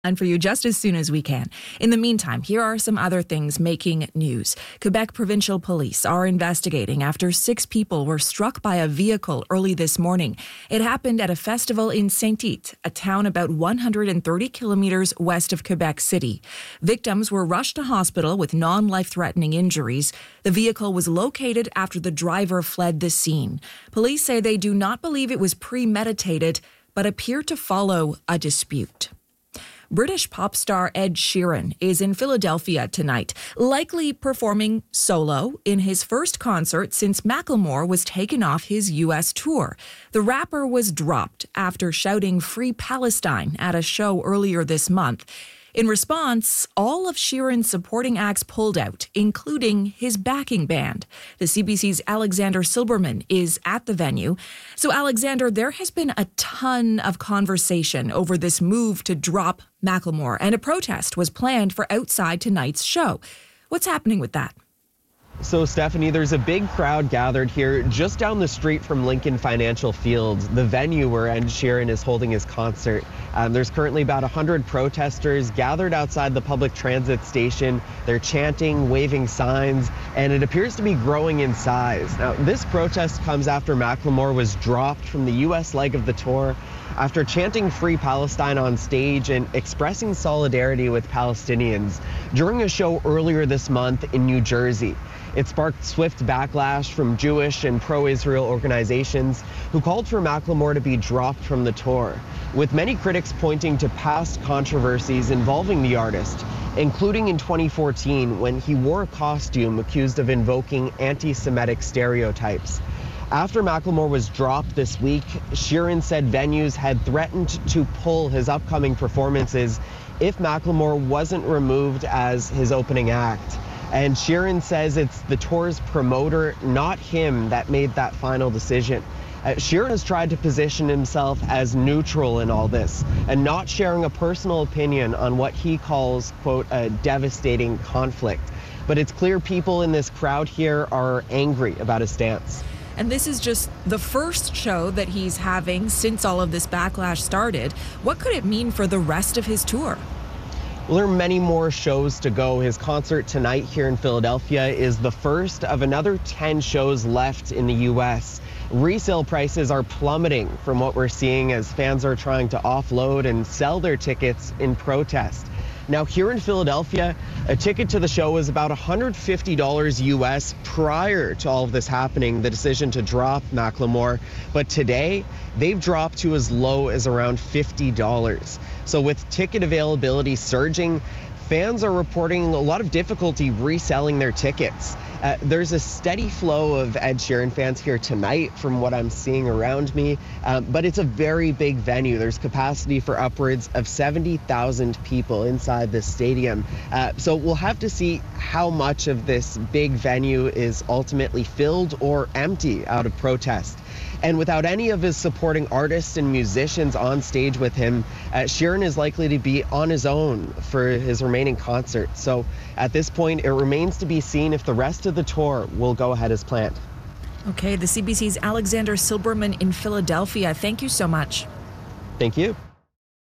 And for you just as soon as we can. In the meantime, here are some other things making news. Quebec Provincial Police are investigating after 6 people were struck by a vehicle early this morning. It happened at a festival in Saint-Tite, a town about 130 kilometers west of Quebec City. Victims were rushed to hospital with non-life-threatening injuries. The vehicle was located after the driver fled the scene. Police say they do not believe it was premeditated, but appear to follow a dispute. British pop star Ed Sheeran is in Philadelphia tonight, likely performing solo in his first concert since Macklemore was taken off his U.S. tour. The rapper was dropped after shouting "Free Palestine" at a show earlier this month. In response, all of Sheeran's supporting acts pulled out, including his backing band. The CBC's Alexander Silberman is at the venue. So, Alexander, there has been a ton of conversation over this move to drop Macklemore, and a protest was planned for outside tonight's show. What's happening with that? So, Stephanie, there's a big crowd gathered here just down the street from Lincoln Financial Field, the venue where Ed Sheeran is holding his concert. There's currently about 100 protesters gathered outside the public transit station. They're chanting, waving signs, and it appears to be growing in size. Now, this protest comes after Macklemore was dropped from the U.S. leg of the tour after chanting "Free Palestine" on stage and expressing solidarity with Palestinians during a show earlier this month in New Jersey. It sparked swift backlash from Jewish and pro-Israel organizations who called for Macklemore to be dropped from the tour, with many critics pointing to past controversies involving the artist, including in 2014 when he wore a costume accused of invoking anti-Semitic stereotypes. After Macklemore was dropped this week, Sheeran said venues had threatened to pull his upcoming performances if Macklemore wasn't removed as his opening act. And Sheeran says it's the tour's promoter, not him, that made that final decision. Sheeran has tried to position himself as neutral in all this and not sharing a personal opinion on what he calls, quote, a devastating conflict. But it's clear people in this crowd here are angry about his stance. And this is just the first show that he's having since all of this backlash started. What could it mean for the rest of his tour? Well, there are many more shows to go. His concert tonight here in Philadelphia is the first of another 10 shows left in the U.S. Resale prices are plummeting from what we're seeing as fans are trying to offload and sell their tickets in protest. Now, here in Philadelphia, a ticket to the show was about $150 U.S. prior to all of this happening, the decision to drop Macklemore. But today, they've dropped to as low as around $50. So with ticket availability surging, fans are reporting a lot of difficulty reselling their tickets. There's a steady flow of Ed Sheeran fans here tonight from what I'm seeing around me, but it's a very big venue. There's capacity for upwards of 70,000 people inside this stadium. So we'll have to see how much of this big venue is ultimately filled or empty out of protest. And without any of his supporting artists and musicians on stage with him, Sheeran is likely to be on his own for his remaining concert. So at this point, it remains to be seen if the rest of the tour will go ahead as planned. Okay, the CBC's Alexander Silberman in Philadelphia. Thank you so much. Thank you.